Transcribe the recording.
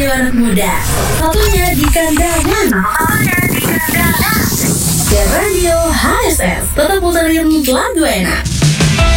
radio anak muda. Satunya di kandang. Dan radio HSS tetap puterin lagu enak.